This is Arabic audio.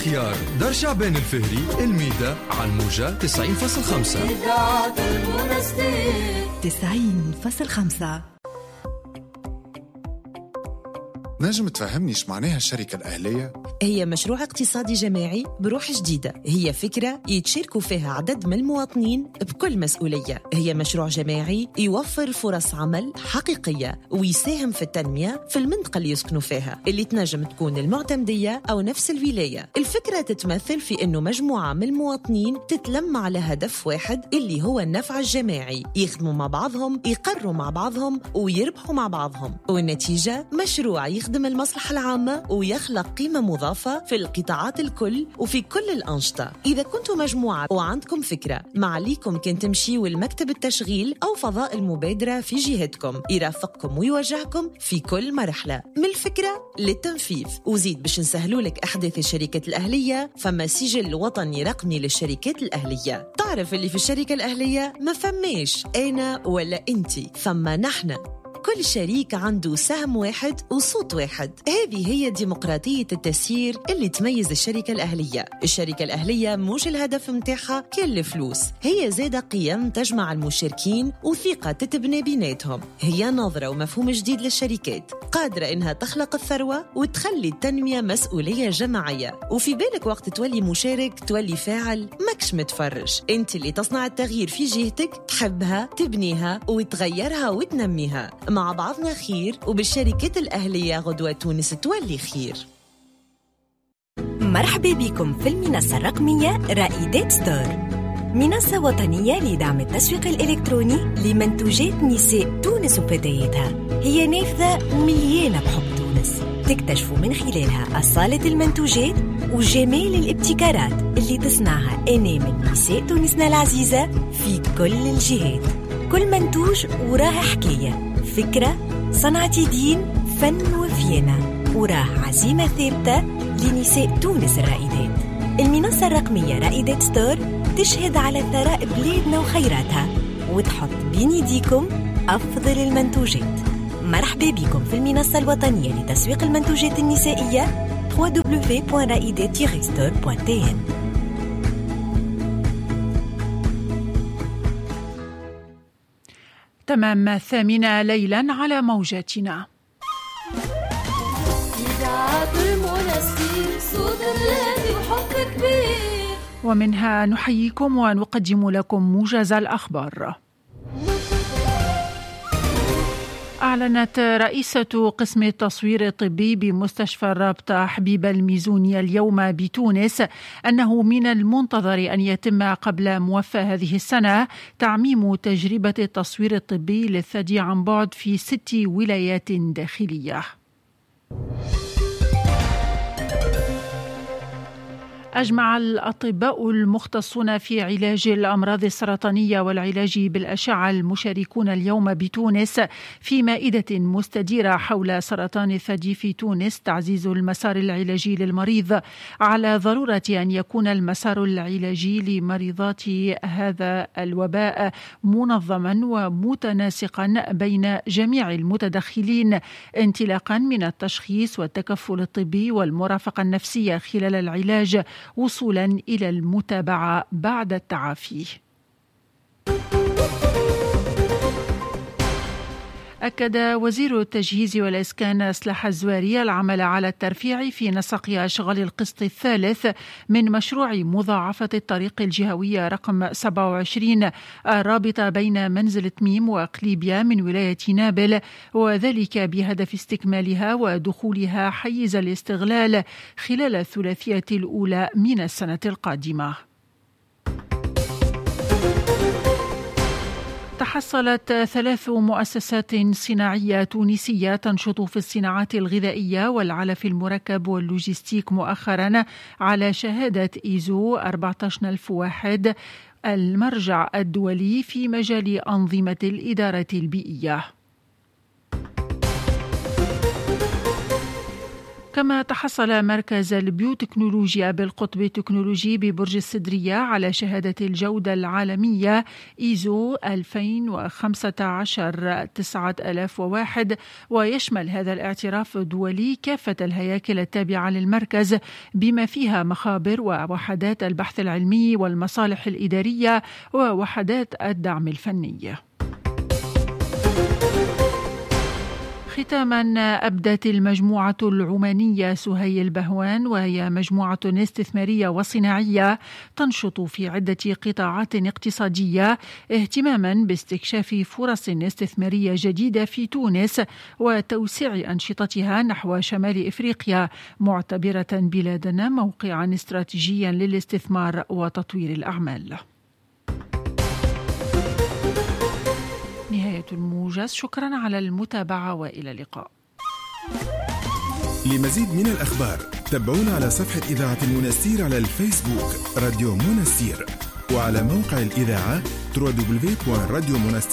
اختيار دار شعبان الفهري الميدة على الموجة 90.5. إذاعة المنستير 90.5. نجم تفهمني ايش معناها الشركة الأهلية؟ هي مشروع اقتصادي جماعي بروح جديدة. هي فكرة يتشاركوا فيها عدد من المواطنين بكل مسؤولية. هي مشروع جماعي يوفر فرص عمل حقيقية ويساهم في التنمية في المنطقة اللي يسكنوا فيها، اللي تنجم تكون المعتمدية أو نفس الولاية. الفكرة تتمثل في أنه مجموعة من المواطنين تتلم على هدف واحد اللي هو النفع الجماعي، يخدموا مع بعضهم، يقروا مع بعضهم ويربحوا مع بعضهم، والنتيجة مشروع يخدم المصلحة العامة ويخلق قيمة مضافة في القطاعات الكل وفي كل الأنشطة. إذا كنتوا مجموعة وعندكم فكرة، ما عليكم كن تمشيوا المكتب التشغيل أو فضاء المبادرة في جهتكم، يرافقكم ويوجهكم في كل مرحلة من الفكرة للتنفيذ. وزيد باش نسهلوا لك أحداث الشركات الأهلية، فما سجل وطني رقمي للشركات الأهلية. تعرف اللي في الشركة الأهلية ما فماش أنا ولا أنتي، فما نحن. كل شريك عنده سهم واحد وصوت واحد. هذه هي ديمقراطية التسيير اللي تميز الشركة الأهلية. الشركة الأهلية مش الهدف متاعها كل الفلوس، هي زادة قيم تجمع المشاركين وثقة تتبني بيناتهم. هي نظرة ومفهوم جديد للشركات قادرة إنها تخلق الثروة وتخلي التنمية مسؤولية جماعية. وفي بالك وقت تولي مشارك تولي فاعل، ماكش متفرج. انت اللي تصنع التغيير في جهتك، تحبها تبنيها وتغيرها وتنميها. مع بعضنا خير، وبالشركات الأهلية غدوة تونس تولي خير. مرحبا بكم في المنصة الرقمية رائدات ستور، منصة وطنية لدعم التسويق الإلكتروني لمنتوجات نساء تونس وفتياتها. هي نافذة مليانة بحب تونس، تكتشفوا من خلالها أصالة المنتوجات وجمال الابتكارات اللي تصنعها أنامل نساء تونسنا العزيزة في كل الجهات. كل منتوج وراه حكاية، فكرة، صنعة يدين، فن وفينا، وراه عزيمة ثابتة لنساء تونس الرائدات. المنصة الرقمية رائدات ستور تشهد على ثراء بلادنا وخيراتها، وتحط بين يديكم أفضل المنتوجات. مرحبا بكم في المنصة الوطنية لتسويق المنتوجات النسائية www.raidet-store.tn. تمام 8 ليلا على موجاتنا. إذاعة المنستير صوت الذي وحب كبير. ومنها نحييكم ونقدم لكم موجز الأخبار. أعلنت رئيسة قسم التصوير الطبي بمستشفى الرابطة حبيبة الميزوني اليوم بتونس أنه من المنتظر أن يتم قبل موفى هذه السنة تعميم تجربة التصوير الطبي للثدي عن بعد في 6 ولايات داخلية. أجمع الأطباء المختصون في علاج الأمراض السرطانية والعلاج بالأشعة المشاركون اليوم بتونس في مائدة مستديرة حول سرطان الثدي في تونس تعزيز المسار العلاجي للمريض على ضرورة أن يكون المسار العلاجي لمريضات هذا الوباء منظما ومتناسقا بين جميع المتدخلين، انطلاقا من التشخيص والتكفل الطبي والمرافقة النفسية خلال العلاج وصولا إلى المتابعة بعد التعافي. أكد وزير التجهيز والإسكان أسلح الزواري العمل على الترفيع في نسق أشغال القسط الثالث من مشروع مضاعفة الطريق الجهوية رقم 27 الرابطة بين منزل تميم وقليبيا من ولاية نابل، وذلك بهدف استكمالها ودخولها حيز الاستغلال خلال الثلاثية الأولى من السنة القادمة. تحصلت 3 مؤسسات صناعية تونسية تنشط في الصناعات الغذائية والعلف المركب واللوجستيك مؤخرا على شهادة إيزو 14001 المرجع الدولي في مجال أنظمة الإدارة البيئية. كما تحصل مركز البيوتكنولوجيا بالقطب التكنولوجي ببرج السدرية على شهادة الجودة العالمية إيزو 2015-9001، ويشمل هذا الاعتراف الدولي كافة الهياكل التابعة للمركز بما فيها مخابر ووحدات البحث العلمي والمصالح الإدارية ووحدات الدعم الفني. ختاما، أبدت المجموعة العمانية سهيل بهوان، وهي مجموعة استثمارية وصناعية تنشط في عدة قطاعات اقتصادية اهتماما باستكشاف فرص استثمارية جديدة في تونس وتوسيع أنشطتها نحو شمال إفريقيا، معتبرة بلادنا موقعا استراتيجيا للاستثمار وتطوير الأعمال. نهاية الموجز، شكرا على المتابعة وإلى اللقاء. لمزيد من الأخبار تابعونا على صفحة إذاعة المنستير على الفيسبوك راديو منستير، وعلى موقع الإذاعة www.radiomonastir.com.